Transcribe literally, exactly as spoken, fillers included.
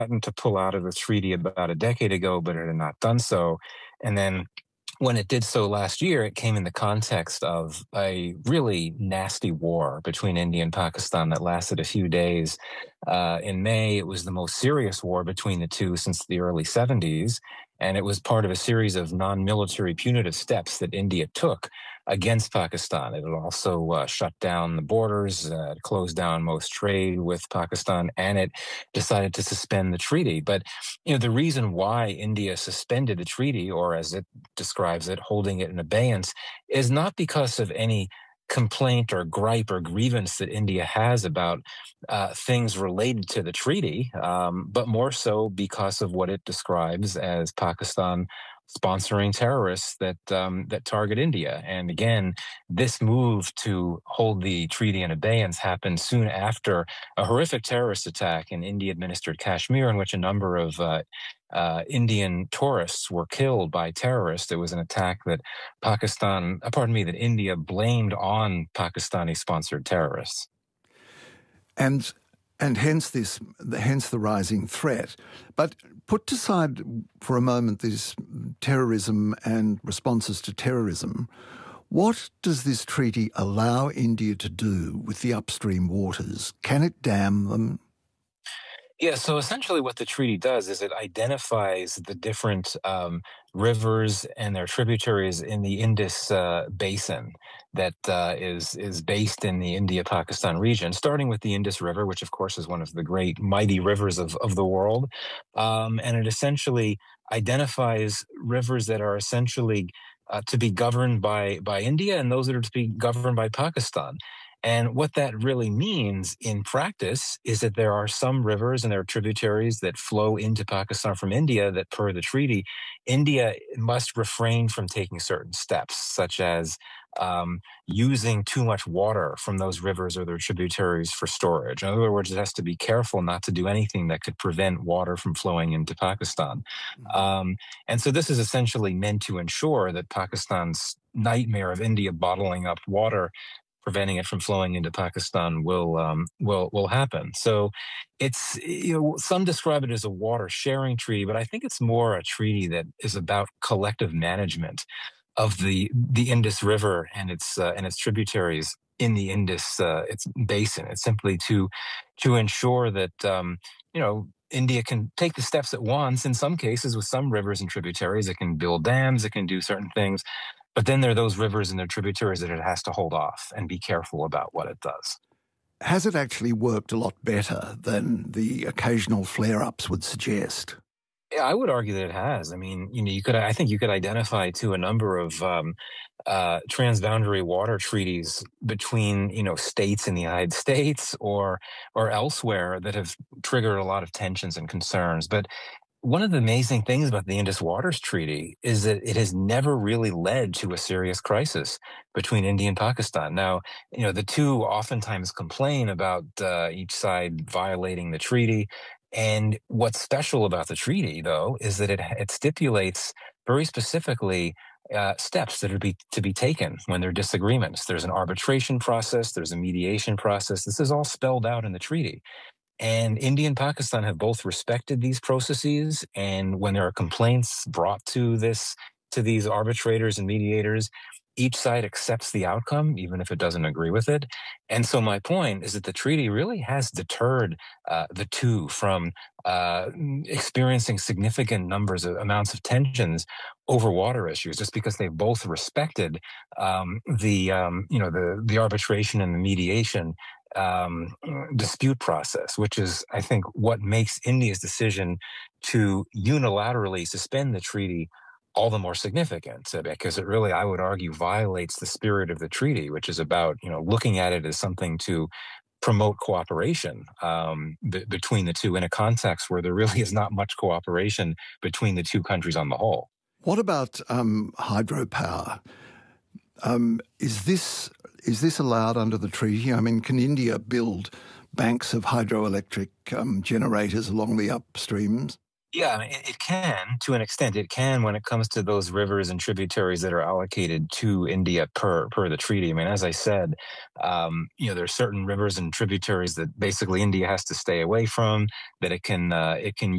threatened to pull out of the treaty about a decade ago, but it had not done so. And then when it did so last year, it came in the context of a really nasty war between India and Pakistan that lasted a few days. Uh, in May, it was the most serious war between the two since the early seventies, and it was part of a series of non-military punitive steps that India took against Pakistan. It also uh, shut down the borders, uh, closed down most trade with Pakistan, and it decided to suspend the treaty. But, you know, the reason why India suspended the treaty, or as it describes it, holding it in abeyance, is not because of any complaint or gripe or grievance that India has about uh, things related to the treaty, um, but more so because of what it describes as Pakistan sponsoring terrorists that um, that target India. And again, this move to hold the treaty in abeyance happened soon after a horrific terrorist attack in India-administered Kashmir, in which a number of uh, uh, Indian tourists were killed by terrorists. It was an attack that Pakistan, uh, pardon me, that India blamed on Pakistani-sponsored terrorists. And and hence this, hence the rising threat. But put aside for a moment this terrorism and responses to terrorism, what does this treaty allow India to do with the upstream waters? Can it dam them? Yeah, so essentially what the treaty does is it identifies the different um, rivers and their tributaries in the Indus uh, basin that uh, is is based in the India-Pakistan region, starting with the Indus River, which of course is one of the great mighty rivers of, of the world. Um, and it essentially identifies rivers that are essentially uh, to be governed by, by India and those that are to be governed by Pakistan. And what that really means in practice is that there are some rivers and their tributaries that flow into Pakistan from India that, per the treaty, India must refrain from taking certain steps, such as um, using too much water from those rivers or their tributaries for storage. In other words, it has to be careful not to do anything that could prevent water from flowing into Pakistan. Mm-hmm. Um, and so this is essentially meant to ensure that Pakistan's nightmare of India bottling up water, preventing it from flowing into Pakistan, will um, will will happen. So it's, you know, some describe it as a water sharing treaty, but I think it's more a treaty that is about collective management of the the Indus River and its uh, and its tributaries in the Indus uh, its basin. It's simply to to ensure that um, you know, India can take the steps at once. In some cases, with some rivers and tributaries, it can build dams, it can do certain things. But then there are those rivers and their tributaries that it has to hold off and be careful about what it does. Has it actually worked a lot better than the occasional flare-ups would suggest? Yeah, I would argue that it has. I mean, you know, you could, I think you could identify to a number of um, uh, transboundary water treaties between, you know, states in the United States or or elsewhere that have triggered a lot of tensions and concerns. But one of the amazing things about the Indus Waters Treaty is that it has never really led to a serious crisis between India and Pakistan. Now, you know, the two oftentimes complain about uh, each side violating the treaty. And what's special about the treaty, though, is that it, it stipulates very specifically uh, steps that are be, to be taken when there are disagreements. There's an arbitration process. There's a mediation process. This is all spelled out in the treaty. And India and Pakistan have both respected these processes. And when there are complaints brought to this, to these arbitrators and mediators, each side accepts the outcome, even if it doesn't agree with it. And so my point is that the treaty really has deterred uh, the two from uh, experiencing significant numbers of amounts of tensions over water issues, just because they've both respected um, the um, you know the the arbitration and the mediation Um, dispute process, which is, I think, what makes India's decision to unilaterally suspend the treaty all the more significant, because it really, I would argue, violates the spirit of the treaty, which is about, you know, looking at it as something to promote cooperation um, b- between the two in a context where there really is not much cooperation between the two countries on the whole. What about um, hydropower? Um, is this is this allowed under the treaty? I mean, can India build banks of hydroelectric um, generators along the upstreams? Yeah, I mean, it, it can to an extent. It can when it comes to those rivers and tributaries that are allocated to India per per the treaty. I mean, as I said, um, you know, there are certain rivers and tributaries that basically India has to stay away from. That it can uh, it can